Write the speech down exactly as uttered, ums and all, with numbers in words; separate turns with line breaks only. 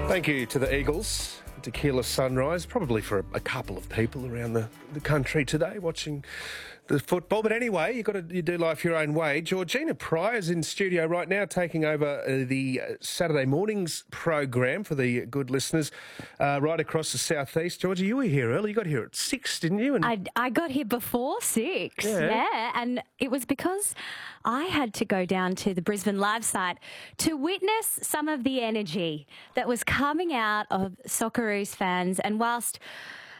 Thank you to the Eagles. Tequila sunrise, probably for a, a couple of people around the, the country today watching the football. But anyway, you got to you do life your own way. Georgina Pryor's in studio right now, taking over uh, the Saturday mornings program for the good listeners uh, right across the southeast. Georgie, you were here early. You got here at six, didn't you? And
I, I got here before six.
Yeah.
yeah, and it was because I had to go down to the Brisbane Live site to witness some of the energy that was coming out of Socceroos fans. And whilst